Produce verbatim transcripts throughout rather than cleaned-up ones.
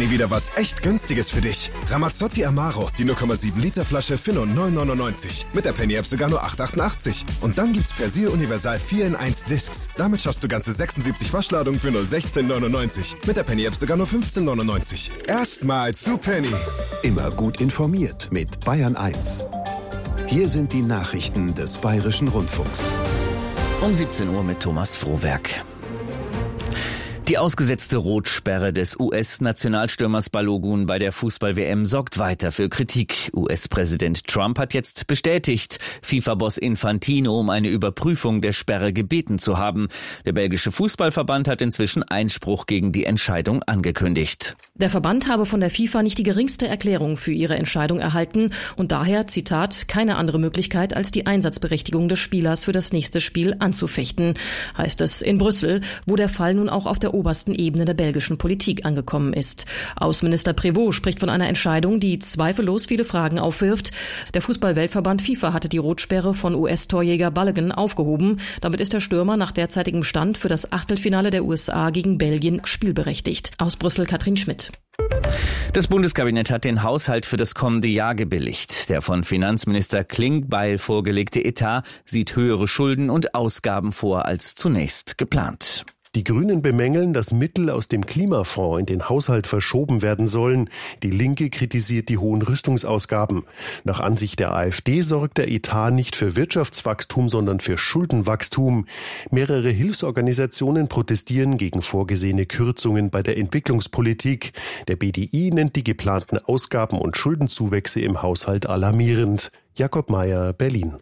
Penny wieder was echt Günstiges für dich. Ramazzotti Amaro, die null Komma sieben Liter Flasche für nur neun neunundneunzig. Mit der Penny-App sogar nur acht achtundachtzig. Und dann gibt's Persil Universal vier in eins Discs. Damit schaffst du ganze sechsundsiebzig Waschladungen für nur sechzehn neunundneunzig. Mit der Penny-App sogar nur fünfzehn neunundneunzig. Erstmal zu Penny. Immer gut informiert mit Bayern eins. Hier sind die Nachrichten des Bayerischen Rundfunks. Um siebzehn Uhr mit Thomas Frohwerk. Die ausgesetzte Rotsperre des U S-Nationalstürmers Balogun bei der Fußball-W M sorgt weiter für Kritik. U S-Präsident Trump hat jetzt bestätigt, FIFA-Boss Infantino um eine Überprüfung der Sperre gebeten zu haben. Der belgische Fußballverband hat inzwischen Einspruch gegen die Entscheidung angekündigt. Der Verband habe von der FIFA nicht die geringste Erklärung für ihre Entscheidung erhalten und daher, Zitat, keine andere Möglichkeit als die Einsatzberechtigung des Spielers für das nächste Spiel anzufechten, heißt es in Brüssel, wo der Fall nun auch auf der obersten Ebene der belgischen Politik angekommen ist. Außenminister Prévost spricht von einer Entscheidung, die zweifellos viele Fragen aufwirft. Der Fußball-Weltverband FIFA hatte die Rotsperre von U S-Torjäger Balogun aufgehoben. Damit ist der Stürmer nach derzeitigem Stand für das Achtelfinale der U S A gegen Belgien spielberechtigt. Aus Brüssel Katrin Schmidt. Das Bundeskabinett hat den Haushalt für das kommende Jahr gebilligt. Der von Finanzminister Klingbeil vorgelegte Etat sieht höhere Schulden und Ausgaben vor als zunächst geplant. Die Grünen bemängeln, dass Mittel aus dem Klimafonds in den Haushalt verschoben werden sollen. Die Linke kritisiert die hohen Rüstungsausgaben. Nach Ansicht der AfD sorgt der Etat nicht für Wirtschaftswachstum, sondern für Schuldenwachstum. Mehrere Hilfsorganisationen protestieren gegen vorgesehene Kürzungen bei der Entwicklungspolitik. Der B D I nennt die geplanten Ausgaben und Schuldenzuwächse im Haushalt alarmierend. Jakob Mayer, Berlin.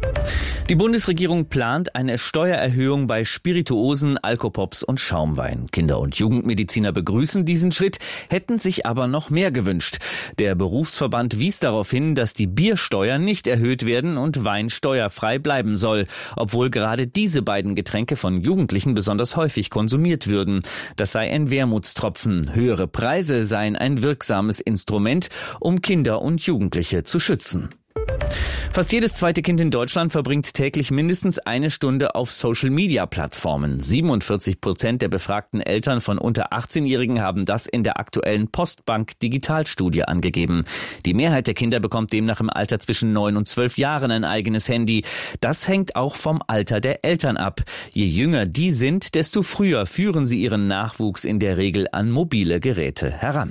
Die Bundesregierung plant eine Steuererhöhung bei Spirituosen, Alkopops und Schaumwein. Kinder- und Jugendmediziner begrüßen diesen Schritt, hätten sich aber noch mehr gewünscht. Der Berufsverband wies darauf hin, dass die Biersteuer nicht erhöht werden und Wein steuerfrei bleiben soll, obwohl gerade diese beiden Getränke von Jugendlichen besonders häufig konsumiert würden. Das sei ein Wermutstropfen. Höhere Preise seien ein wirksames Instrument, um Kinder und Jugendliche zu schützen. Fast jedes zweite Kind in Deutschland verbringt täglich mindestens eine Stunde auf Social-Media-Plattformen. siebenundvierzig Prozent der befragten Eltern von unter achtzehnjährigen haben das in der aktuellen Postbank-Digitalstudie angegeben. Die Mehrheit der Kinder bekommt demnach im Alter zwischen neun und zwölf Jahren ein eigenes Handy. Das hängt auch vom Alter der Eltern ab. Je jünger die sind, desto früher führen sie ihren Nachwuchs in der Regel an mobile Geräte heran.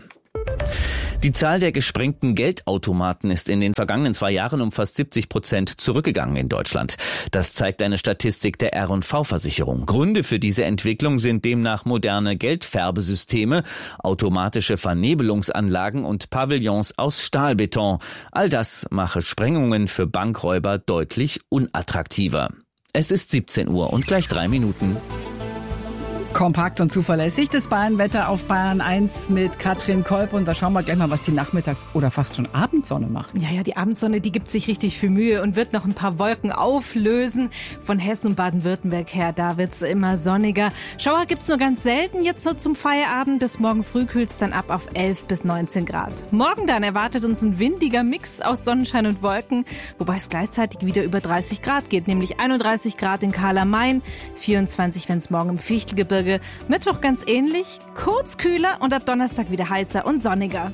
Die Zahl der gesprengten Geldautomaten ist in den vergangenen zwei Jahren um fast siebzig Prozent zurückgegangen in Deutschland. Das zeigt eine Statistik der R und V-Versicherung. Gründe für diese Entwicklung sind demnach moderne Geldfärbesysteme, automatische Vernebelungsanlagen und Pavillons aus Stahlbeton. All das mache Sprengungen für Bankräuber deutlich unattraktiver. Es ist siebzehn Uhr und gleich drei Minuten. Kompakt und zuverlässig das Bayernwetter auf Bayern eins mit Katrin Kolb. Und da schauen wir gleich mal, was die Nachmittags- oder fast schon Abendsonne macht. Ja, ja, die Abendsonne, die gibt sich richtig viel Mühe und wird noch ein paar Wolken auflösen. Von Hessen und Baden-Württemberg her, da wird's immer sonniger. Schauer gibt's nur ganz selten, jetzt so zum Feierabend. Bis morgen früh kühlt's dann ab auf elf bis neunzehn Grad. Morgen dann erwartet uns ein windiger Mix aus Sonnenschein und Wolken, wobei es gleichzeitig wieder über dreißig Grad geht, nämlich einunddreißig Grad in Kahler-Main, vierundzwanzig, wenn es morgen im Fichtelgebirge. Mittwoch ganz ähnlich, kurz kühler und ab Donnerstag wieder heißer und sonniger.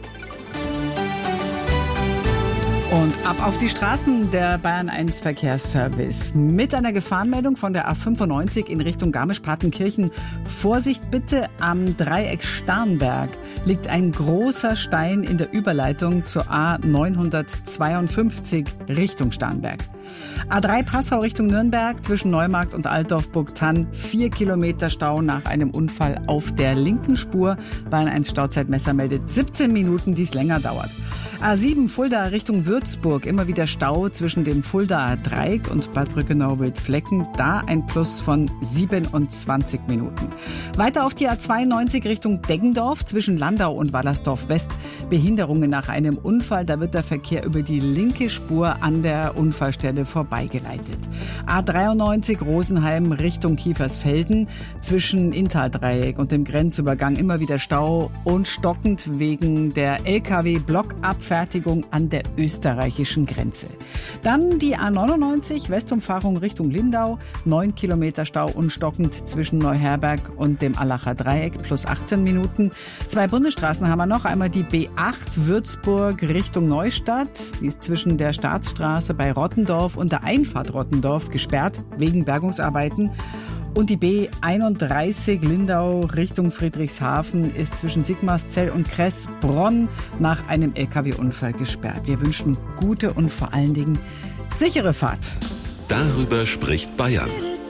Und ab auf die Straßen, der Bayern eins Verkehrsservice. Mit einer Gefahrenmeldung von der A fünfundneunzig in Richtung Garmisch-Partenkirchen. Vorsicht bitte, am Dreieck Starnberg liegt ein großer Stein in der Überleitung zur A neunhundertzweiundfünfzig Richtung Starnberg. A drei Passau Richtung Nürnberg zwischen Neumarkt und Altdorf-Burgthann. Vier Kilometer Stau nach einem Unfall auf der linken Spur. Bayern eins Stauzeitmesser meldet siebzehn Minuten, die es länger dauert. A sieben Fulda Richtung Würzburg, immer wieder Stau zwischen dem Fuldaer Dreieck und Bad Brückenau-Wildflecken. Da ein Plus von siebenundzwanzig Minuten. Weiter auf die A zweiundneunzig Richtung Deggendorf zwischen Landau und Wallersdorf West. Behinderungen nach einem Unfall, da wird der Verkehr über die linke Spur an der Unfallstelle vorbeigeleitet. A dreiundneunzig Rosenheim Richtung Kiefersfelden zwischen Inntal-Dreieck und dem Grenzübergang immer wieder Stau und stockend wegen der L K W-Blockabfahrt Abfertigung an der österreichischen Grenze. Dann die A neunundneunzig, Westumfahrung Richtung Lindau, neun Kilometer Stau unstockend zwischen Neuherberg und dem Allacher Dreieck, plus achtzehn Minuten. Zwei Bundesstraßen haben wir noch, einmal die B acht Würzburg Richtung Neustadt, die ist zwischen der Staatsstraße bei Rottendorf und der Einfahrt Rottendorf gesperrt, wegen Bergungsarbeiten. Und die B einunddreißig Lindau Richtung Friedrichshafen ist zwischen Sigmarszell und Kressbronn nach einem L K W-Unfall gesperrt. Wir wünschen gute und vor allen Dingen sichere Fahrt. Darüber spricht Bayern.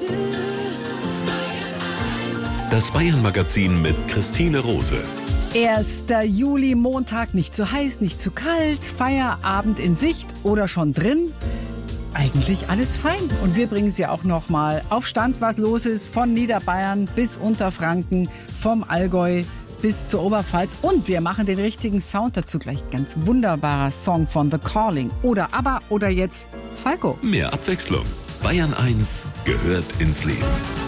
Das Bayern-Magazin mit Christine Rose. erster Juli, Montag, nicht zu heiß, nicht zu kalt, Feierabend in Sicht oder schon drin. Eigentlich alles fein. Und wir bringen Sie auch noch mal auf Stand, was los ist, von Niederbayern bis Unterfranken, vom Allgäu bis zur Oberpfalz. Und wir machen den richtigen Sound dazu gleich. Ganz wunderbarer Song von The Calling. Oder ABBA oder jetzt Falco. Mehr Abwechslung. Bayern eins gehört ins Leben.